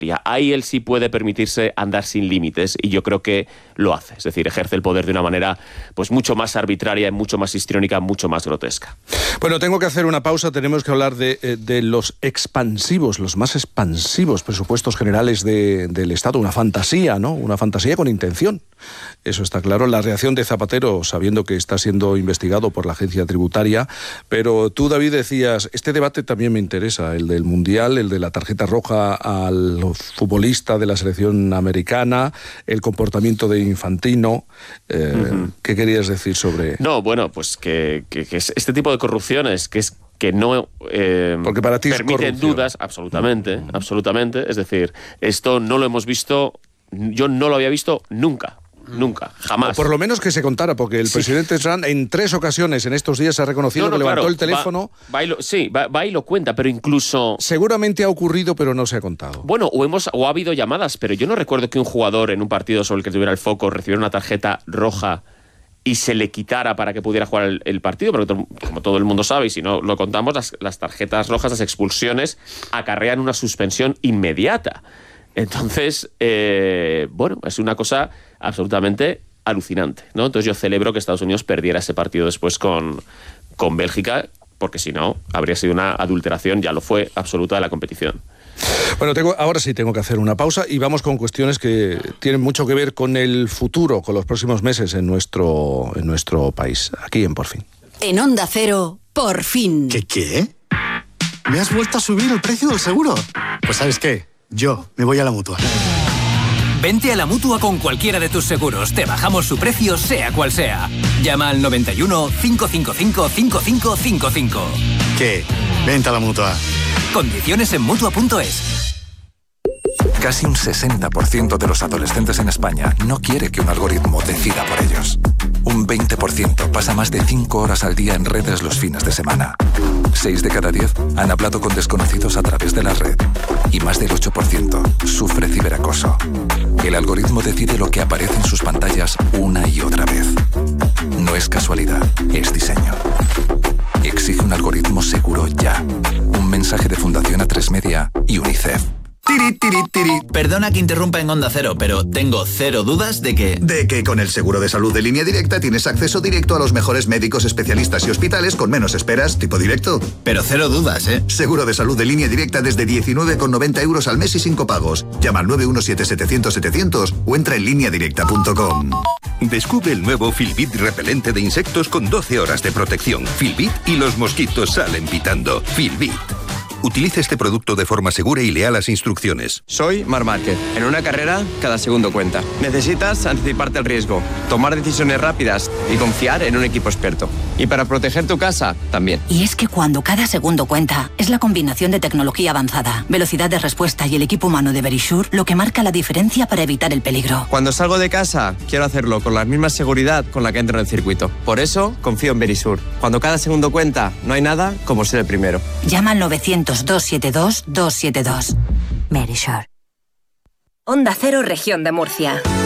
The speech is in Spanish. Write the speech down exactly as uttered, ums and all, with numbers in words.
Ahí él sí puede permitirse andar sin límites y yo creo que lo hace. Es decir, ejerce el poder de una manera pues mucho más arbitraria, mucho más histriónica, mucho más grotesca. Bueno, tengo que hacer una pausa. Tenemos que hablar de, de los expansivos, los más expansivos presupuestos generales de, del Estado. Una fantasía, ¿no? Una fantasía con intención. Eso está claro. La reacción de Zapatero, sabiendo que está siendo investigado por la agencia tributaria. Pero tú, David, decías, este debate también me interesa, el del Mundial, el de la tarjeta roja al futbolista de la selección americana, el comportamiento de Infantino. Eh, uh-huh. ¿Qué querías decir sobre...? No, bueno, pues que, que, que este tipo de corrupciones, que es que no eh, Porque para ti permiten es dudas, absolutamente, uh-huh. absolutamente. Es decir, esto no lo hemos visto, yo no lo había visto nunca. Nunca, jamás. O por lo menos que se contara, porque el sí. presidente Trump en tres ocasiones en estos días ha reconocido no, no, que levantó claro, el teléfono. Va, va y lo, sí, va, va y lo cuenta, pero incluso... Seguramente ha ocurrido, pero no se ha contado. Bueno, o, hemos, o ha habido llamadas, pero yo no recuerdo que un jugador en un partido sobre el que tuviera el foco recibiera una tarjeta roja y se le quitara para que pudiera jugar el, el partido, porque to, como todo el mundo sabe, y si no lo contamos, las, las tarjetas rojas, las expulsiones, acarrean una suspensión inmediata. Entonces, eh, bueno, es una cosa absolutamente alucinante, ¿no? Entonces yo celebro que Estados Unidos perdiera ese partido después con, con Bélgica, porque si no, habría sido una adulteración, ya lo fue, absoluta de la competición. Bueno, tengo, ahora sí tengo que hacer una pausa y vamos con cuestiones que tienen mucho que ver con el futuro, con los próximos meses en nuestro, en nuestro país, aquí en Por Fin. En Onda Cero, Por Fin. ¿Qué qué? ¿Me has vuelto a subir el precio del seguro? Pues ¿sabes qué? Yo me voy a la Mutua. Vente a la Mutua con cualquiera de tus seguros. Te bajamos su precio, sea cual sea. Llama al noventa y uno, cinco cinco cinco, cinco cinco cinco cinco. ¿Qué? Vente a la Mutua. Condiciones en Mutua punto es. Casi un sesenta por ciento de los adolescentes en España no quiere que un algoritmo decida por ellos. Un veinte por ciento pasa más de cinco horas al día en redes los fines de semana. seis de cada diez han hablado con desconocidos a través de la red. Y más del ocho por ciento sufre ciberacoso. El algoritmo decide lo que aparece en sus pantallas una y otra vez. No es casualidad, es diseño. Exige un algoritmo seguro ya. Un mensaje de Fundación A tres Media y UNICEF. Tiri, tiri, tiri. Perdona que interrumpa en Onda Cero, pero tengo cero dudas de que... De que con el seguro de salud de Línea Directa tienes acceso directo a los mejores médicos, especialistas y hospitales con menos esperas, tipo directo. Pero cero dudas, ¿eh? Seguro de salud de Línea Directa desde diecinueve con noventa euros al mes y sin copagos. Llama al nueve uno siete, setecientos, setecientos o entra en línea directa punto com. Descubre el nuevo Filbit repelente de insectos con doce horas de protección. Filbit y los mosquitos salen pitando. Filbit. Utiliza este producto de forma segura y lea las instrucciones. Soy Marc Márquez. En una carrera, cada segundo cuenta. Necesitas anticiparte al riesgo, tomar decisiones rápidas y confiar en un equipo experto. Y para proteger tu casa, también. Y es que cuando cada segundo cuenta, es la combinación de tecnología avanzada, velocidad de respuesta y el equipo humano de Verisure lo que marca la diferencia para evitar el peligro. Cuando salgo de casa, quiero hacerlo con la misma seguridad con la que entro en el circuito. Por eso, confío en Verisure. Cuando cada segundo cuenta, no hay nada como ser el primero. Llama al novecientos, doscientos setenta y dos, doscientos setenta y dos. Verisure. Onda Cero, Región de Murcia.